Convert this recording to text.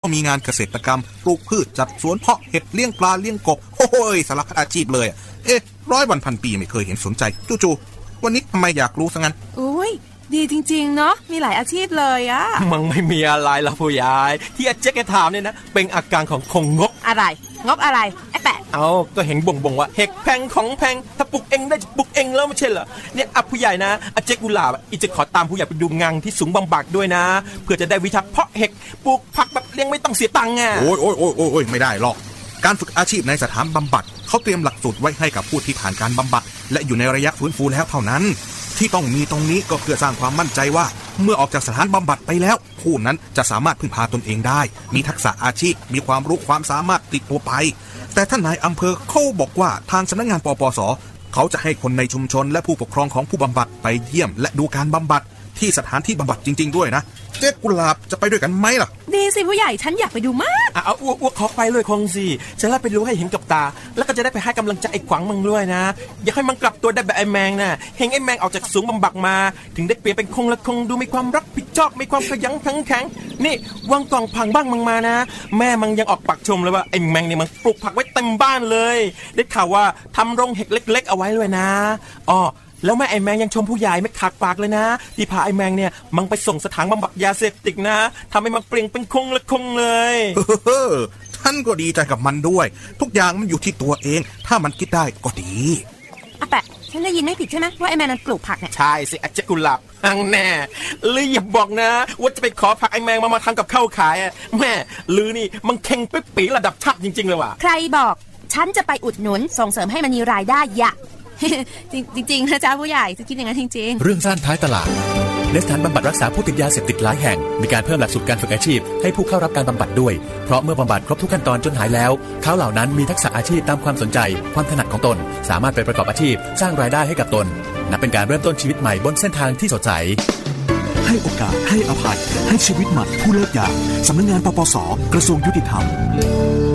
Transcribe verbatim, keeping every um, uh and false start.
มีงานเกษตรกรรมปลูกพืชจัดสวนเพาะเห็ดเลี้ยงปลาเลี้ยงกบโอ้ยสารพัดอาชีพเลยเอ๊ะร้อยวันพันปีไม่เคยเห็นสนใจจู่ๆวันนี้ทำไมอยากรู้ซะงั้นอุ้ยดีจริงๆเนาะมีหลายอาชีพเลยอะมันไม่มีอะไรล่ะผู้ใหญ่ที่อาเจ๊กถามเนี่ยนะเป็นอาการของคงงกอะไรงกอะไรไอ้แปะเอาก็เห็นบ่งบ่งว่าเห็ดแพงของแพงถ้าปลูกเองได้ปลูกเองแล้วไม่ใช่เหรอเนี่ยอ่ะผู้ใหญ่นะอาเจ๊กกุหลาบอีจะขอตามผู้ใหญ่ไปดูงานที่สูงบำบัดด้วยนะเพื่อจะได้วิชาเพาะเห็ดปลูกผักแบบเลี้ยงไม่ต้องเสียตังค์ไงโอ้ยโอ้ยโอ้ยโอ้ยไม่ได้หรอกการฝึกอาชีพในสถานบำบัดเขาเตรียมหลักสูตรไว้ให้กับผู้ที่ผ่านการบำบัดและอยู่ในระยะฟื้นฟูแล้วเท่านั้นที่ต้องมีตรงนี้ก็เพื่อสร้างความมั่นใจว่าเมื่อออกจากสถานบำบัดไปแล้วผู้นั้นจะสามารถพึ่งพาตนเองได้มีทักษะอาชีพมีความรู้ความสามารถติดตัวไปแต่ท่านนายอำเภอเขาบอกว่าทางสำนักงานปปส.เขาจะให้คนในชุมชนและผู้ปกครองของผู้บำบัดไปเยี่ยมและดูการบำบัดที่สถานที่บำบัดจริงๆด้วยนะเจ๊กุหลาบจะไปด้วยกันไหมล่ะดีสิผู้ใหญ่ฉันอยากไปดูมากอ่ะเอาอ้วกๆขอไปเลยคงสิจะได้ไปรู้ให้เห็นกับตาแล้วก็จะได้ไปให้กำลังใจไอ้ขวางมึงด้วยนะอยากให้มันกลับตัวได้แบบไอ้แมงนะเห็นไอ้แมงออกจากสูงบำบัดมาถึงได้เปลี่ยนเป็นคงและคงดูมีความรับผิดชอบมีความขยันขันแข็งนี่วางกล่องผังบ้างมึงมานะแม่มึงยังออกปากชมเลยว่าไอ้แมงนี่มันปลูกผักไว้เต็มบ้านเลยได้ข่าวว่าทำโรงเห็ดเล็กๆเอาไว้เลยนะอ้อแล้วแม่ไอ้แมงยังชมผู้ใหญ่ไม่ขาดปากเลยนะที่พาไอ้แมงเนี่ยมันไปส่งสถานบำบัดยาเสพติดนะทำให้มันเปลี่ยนเป็นคงและคงเลยเฮ้อท่านก็ดีใจกับมันด้วยทุกอย่างมันอยู่ที่ตัวเองถ้ามันคิดได้ก็ดีอ่ะแปะฉันได้ยินไม่ผิดใช่ไหมว่าไอ้แมงมันปลูกผักเนี่ยใช่สิอาเจ๊กุหลาบอังแน่ลืออย่าบอกนะว่าจะไปขอผักไอ้แมงมามาทำกับข้าวขายอ่ะแม่ลือนี่มันเข่งปิ๊บปีระดับชาติจริงๆเลยว่ะใครบอกฉันจะไปอุดหนุนส่งเสริมให้มันมีรายได้ยะจริงๆนะจ๊ะผู้ใหญ่จะคิดอย่างนั้นจริงๆเรื่องสั้นท้ายตลาดในสถานบำบัดรักษาผู้ติดยาเสพติดหลายแห่งมีการเพิ่มหลักสูตรการฝึกอาชีพให้ผู้เข้ารับการบำบัดด้วยเพราะเมื่อบำบัดครบทุกขั้นตอนจนหายแล้วเขาเหล่านั้นมีทักษะอาชีพตามความสนใจความถนัดของตนสามารถไปประกอบอาชีพสร้างรายได้ให้กับตนนับเป็นการเริ่มต้นชีวิตใหม่บนเส้นทางที่สดใสให้โอกาสให้อภัยให้ชีวิตใหม่ผู้เลิกยาสำนักงานปปส.กระทรวงยุติธรรม